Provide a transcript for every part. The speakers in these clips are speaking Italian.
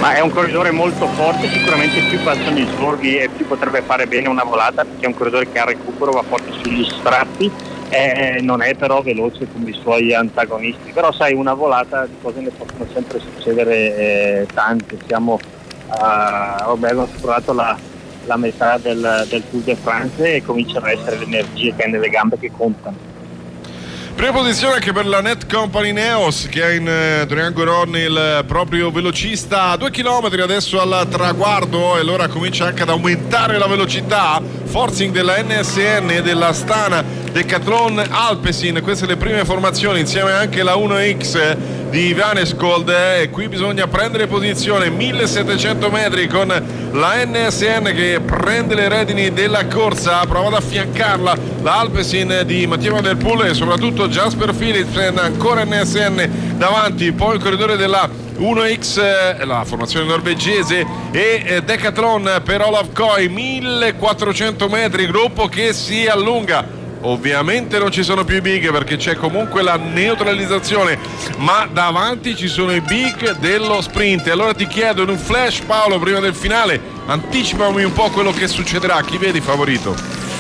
Ma è un corridore molto forte, sicuramente più passano gli sborghi e più potrebbe fare bene una volata, perché è un corridore che ha recupero, va forte sugli strappi, non è però veloce come i suoi antagonisti, però sai, una volata di cose ne possono sempre succedere tante. Ormai abbiamo superato la metà del Tour de France e cominciano a essere le energie che hai nelle gambe che contano. Prima posizione anche per la Net Company Neos, che ha in Dorian il proprio velocista a 2 km adesso al traguardo, e allora comincia anche ad aumentare la velocità. Forcing della NSN e della Astana Decathlon Alpecin, queste le prime formazioni, insieme anche la 1X di Vanescold, e qui bisogna prendere posizione. 1700 metri con la NSN che prende le redini della corsa, prova ad affiancarla la Alpecin di Mathieu Van Der Poel e soprattutto Jasper Philipsen, ancora NSN davanti, poi il corridore della 1X, la formazione norvegese, e Decathlon per Olav Koy. 1400 metri, gruppo che si allunga. Ovviamente non ci sono più i big perché c'è comunque la neutralizzazione, ma davanti ci sono i big dello sprint. E allora ti chiedo in un flash, Paolo, prima del finale, anticipami un po' quello che succederà. Chi vedi favorito?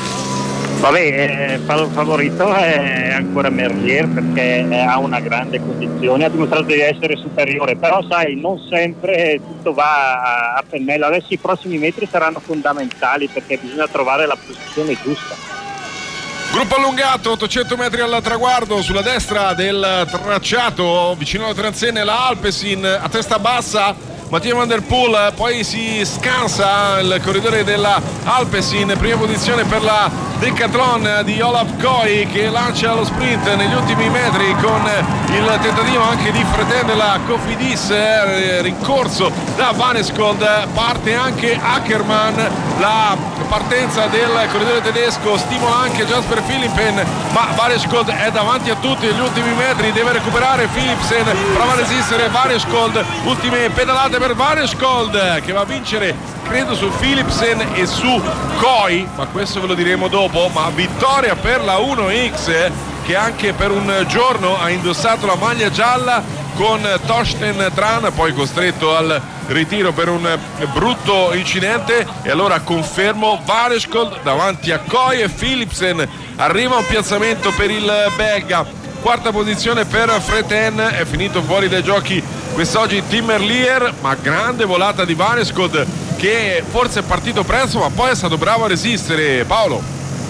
Vabbè, favorito è ancora Merlier, perché ha una grande condizione, ha dimostrato di essere superiore, però sai, non sempre tutto va a pennello. Adesso i prossimi metri saranno fondamentali perché bisogna trovare la posizione giusta. Gruppo allungato, 800 metri al traguardo, sulla destra del tracciato, vicino alla transenne, la Alpecin a testa bassa, Mathieu Van Der Poel, poi si scansa il corridore della Alpecin, prima posizione per la Decathlon di Olav Koy che lancia lo sprint negli ultimi metri con il tentativo anche di Freten della Cofidis, rincorso da Vanescold, parte anche Ackermann, la partenza del corridore tedesco stimola anche Jasper Philipsen, ma Vanescold è davanti a tutti negli ultimi metri, deve recuperare Philipsen, prova a resistere Vanescold, ultime pedalate per Vanescold che va a vincere credo su Philipsen e su Koy, ma questo ve lo diremo dopo. Ma vittoria per la 1X che anche per un giorno ha indossato la maglia gialla con Torsten Tran, poi costretto al ritiro per un brutto incidente, e allora confermo Vanescold davanti a Koy e Philipsen. Arriva un piazzamento per il belga, quarta posizione per Freten, è finito fuori dai giochi quest'oggi Tim Merlier, ma grande volata di Vanescold che forse è partito presto ma poi è stato bravo a resistere. Paolo?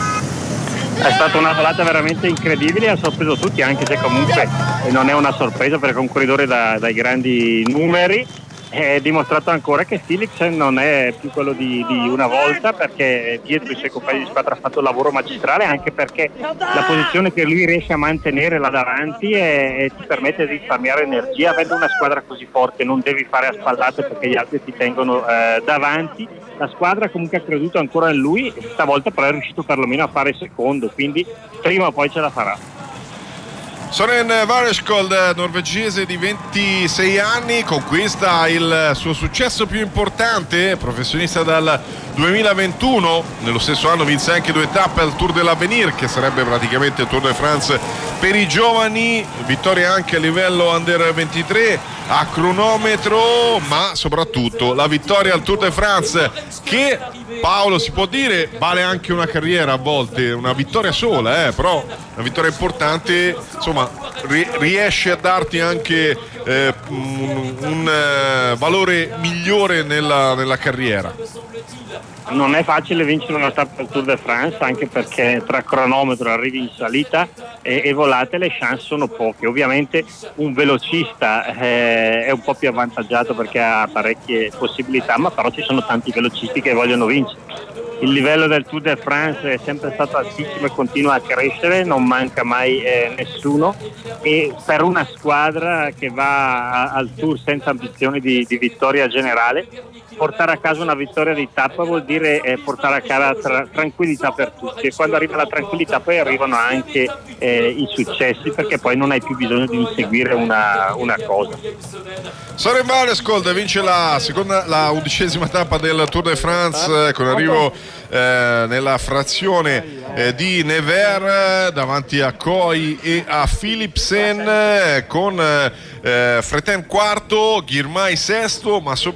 È stata una volata veramente incredibile, ha sorpreso tutti, anche se comunque non è una sorpresa perché è un corridore dai grandi numeri. È dimostrato ancora che Philipsen non è più quello di una volta, perché dietro i suoi compagni di squadra ha fatto un lavoro magistrale, anche perché la posizione che lui riesce a mantenere là davanti ti permette di risparmiare energia. Avendo una squadra così forte non devi fare a spallate perché gli altri ti tengono davanti. La squadra comunque ha creduto ancora in lui e stavolta però è riuscito perlomeno a fare secondo, quindi prima o poi ce la farà. Søren Varescold, norvegese di 26 anni, conquista il suo successo più importante, professionista dal 2021, nello stesso anno vinse anche 2 tappe al Tour de l'Avenir, che sarebbe praticamente il Tour de France per i giovani, vittoria anche a livello Under 23 a cronometro, ma soprattutto la vittoria al Tour de France che, Paolo, si può dire vale anche una carriera a volte, una vittoria sola, però una vittoria importante, insomma riesce a darti anche un valore migliore nella carriera. Non è facile vincere una tappa del Tour de France, anche perché tra cronometro, arrivi in salita e volate le chance sono poche. Ovviamente un velocista è un po' più avvantaggiato perché ha parecchie possibilità, ma però ci sono tanti velocisti che vogliono vincere. Il livello del Tour de France è sempre stato altissimo e continua a crescere, non manca mai nessuno, e per una squadra che va al Tour senza ambizioni di vittoria generale, portare a casa una vittoria di tappa vuol dire portare a casa tranquillità per tutti, e quando arriva la tranquillità poi arrivano anche i successi, perché poi non hai più bisogno di inseguire una cosa. Søren Varescold vince la 11ª tappa del Tour de France con arrivo nella frazione di Nevers davanti a Koy e a Philipsen, con Freten quarto, Girmay sesto, ma